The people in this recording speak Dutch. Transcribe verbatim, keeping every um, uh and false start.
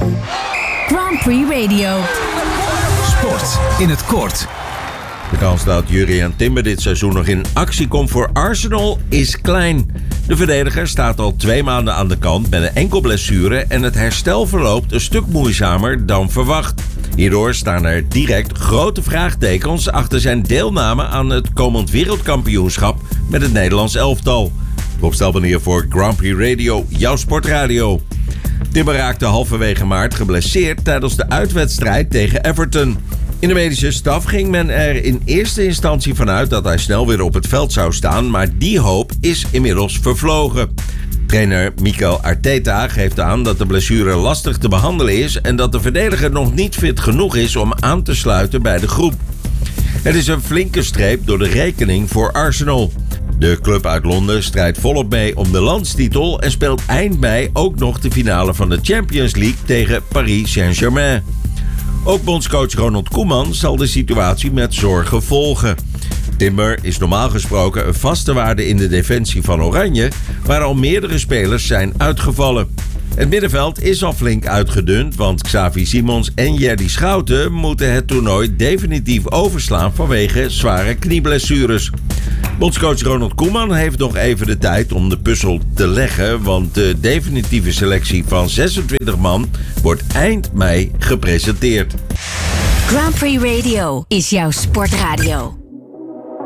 Grand Prix Radio. Sport in het kort. De kans dat Jurriën Timber dit seizoen nog in actie komt voor Arsenal is klein. De verdediger staat al twee maanden aan de kant met een enkel blessure en het herstel verloopt een stuk moeizamer dan verwacht. Hierdoor staan er direct grote vraagtekens achter zijn deelname aan het komend wereldkampioenschap met het Nederlands elftal. Rob Stelpenier voor Grand Prix Radio, jouw sportradio. Timber raakte halverwege maart geblesseerd tijdens de uitwedstrijd tegen Everton. In de medische staf ging men er in eerste instantie vanuit dat hij snel weer op het veld zou staan, maar die hoop is inmiddels vervlogen. Trainer Mikel Arteta geeft aan dat de blessure lastig te behandelen is en dat de verdediger nog niet fit genoeg is om aan te sluiten bij de groep. Het is een flinke streep door de rekening voor Arsenal. De club uit Londen strijdt volop mee om de landstitel en speelt eind mei ook nog de finale van de Champions League tegen Paris Saint-Germain. Ook bondscoach Ronald Koeman zal de situatie met zorgen volgen. Timber is normaal gesproken een vaste waarde in de defensie van Oranje, waar al meerdere spelers zijn uitgevallen. Het middenveld is al flink uitgedund, want Xavi Simons en Jerdy Schouten moeten het toernooi definitief overslaan vanwege zware knieblessures. Bondscoach Ronald Koeman heeft nog even de tijd om de puzzel te leggen, want de definitieve selectie van zesentwintig man wordt eind mei gepresenteerd. Grand Prix Radio is jouw sportradio.